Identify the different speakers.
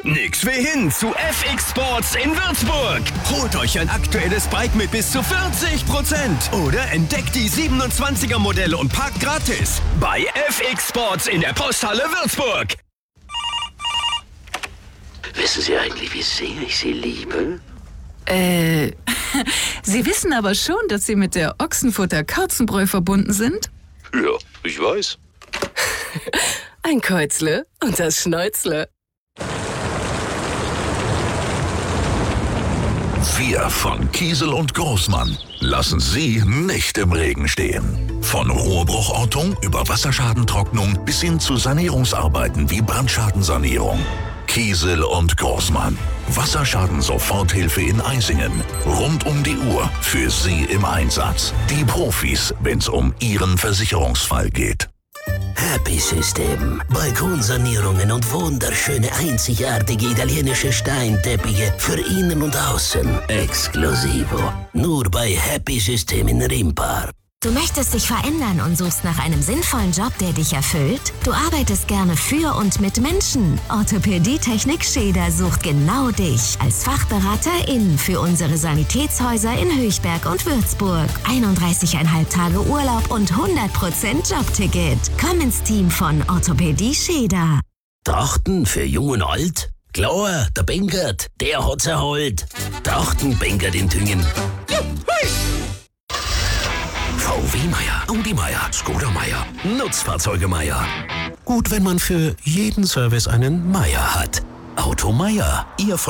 Speaker 1: Nix wie hin zu FX Sports in Würzburg. Holt euch ein aktuelles Bike mit bis zu 40% oder entdeckt die 27er Modelle und parkt gratis bei FX Sports in der Posthalle Würzburg.
Speaker 2: Wissen Sie eigentlich, wie sehr ich Sie liebe?
Speaker 3: Sie wissen aber schon, dass Sie mit der Ochsenfutter Kauzenbräu verbunden sind?
Speaker 2: Ja, ich weiß.
Speaker 3: Ein Käuzle und das Schnäuzle.
Speaker 4: Wir von Kiesel und Großmann lassen Sie nicht im Regen stehen. Von Rohrbruchortung über Wasserschadentrocknung bis hin zu Sanierungsarbeiten wie Brandschadensanierung. Kiesel und Großmann. Wasserschaden-Soforthilfe in Eisingen. Rund um die Uhr für Sie im Einsatz. Die Profis, wenn's um Ihren Versicherungsfall geht.
Speaker 5: Happy System. Balkonsanierungen und wunderschöne, einzigartige italienische Steinteppiche für innen und außen. Exklusivo. Nur bei Happy System in Rimpar.
Speaker 6: Du möchtest dich verändern und suchst nach einem sinnvollen Job, der dich erfüllt? Du arbeitest gerne für und mit Menschen. Orthopädie-Technik Scheder sucht genau dich als Fachberaterin für unsere Sanitätshäuser in Höchberg und Würzburg. 31,5 Tage Urlaub und 100% Jobticket. Komm ins Team von Orthopädie Scheder.
Speaker 5: Trachten für Jung und Alt? Klar, der Bengert, der hat's erholt. Trachten Bengert in Tüngen. VW Meier, Audi Meier, Skoda Meier, Nutzfahrzeuge Meier. Gut, wenn man für jeden Service einen Meier hat. Auto Meier, Ihr